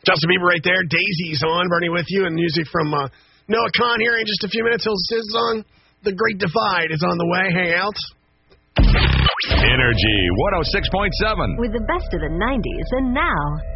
Justin Bieber right there. Daisy's on. Bernie with you. And music from Noah Khan here in just a few minutes. His song, The Great Divide, is on the way. Hang out. Energy 106.7. With the best of the 90s and now.